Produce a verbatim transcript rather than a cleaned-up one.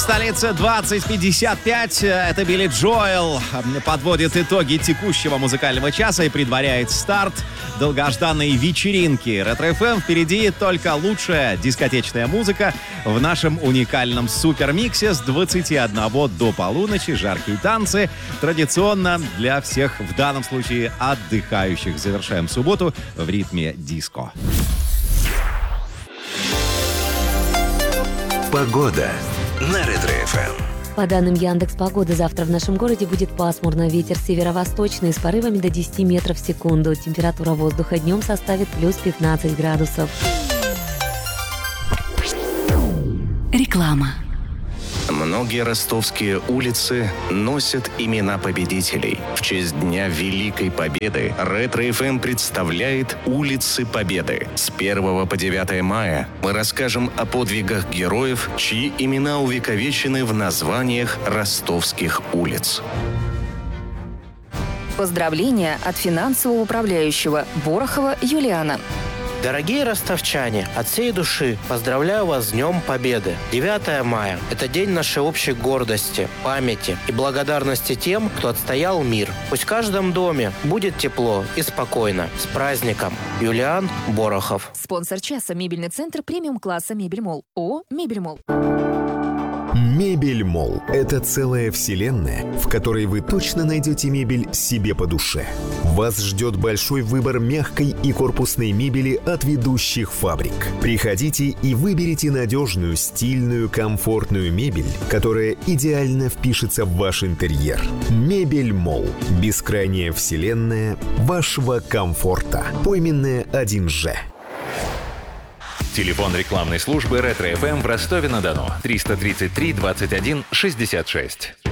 Столица двадцать пятьдесят пять. Это Билли Джоэл подводит итоги текущего музыкального часа и предваряет старт долгожданной вечеринки. Ретро-эф эм. Впереди только лучшая дискотечная музыка в нашем уникальном супермиксе с двадцати одного до полуночи. Жаркие танцы. Традиционно для всех, в данном случае, отдыхающих. Завершаем субботу в ритме диско. Погода на Ретро-эф эм. По данным Яндекс.Погоды, завтра в нашем городе будет пасмурно. Ветер северо-восточный с порывами до десяти метров в секунду. Температура воздуха днем составит плюс пятнадцать градусов. Реклама. Многие ростовские улицы носят имена победителей. В честь Дня Великой Победы Ретро-эф эм представляет «Улицы Победы». С первого по девятое мая мы расскажем о подвигах героев, чьи имена увековечены в названиях ростовских улиц. Поздравления от финансового управляющего Борохова Юлиана. Дорогие ростовчане, от всей души поздравляю вас с Днем Победы. девятое мая – это день нашей общей гордости, памяти и благодарности тем, кто отстоял мир. Пусть в каждом доме будет тепло и спокойно. С праздником! Юлиан Борохов. Спонсор часа — мебельный центр премиум-класса «Мебель-молл». ООО «Мебель-молл». Мебель-молл – это целая вселенная, в которой вы точно найдете мебель себе по душе. Вас ждет большой выбор мягкой и корпусной мебели от ведущих фабрик. Приходите и выберите надежную, стильную, комфортную мебель, которая идеально впишется в ваш интерьер. Мебель-молл – бескрайняя вселенная вашего комфорта. Пойменная один же. Телефон рекламной службы Ретро-эф эм в Ростове-на-Дону триста тридцать три двадцать один шестьдесят шесть.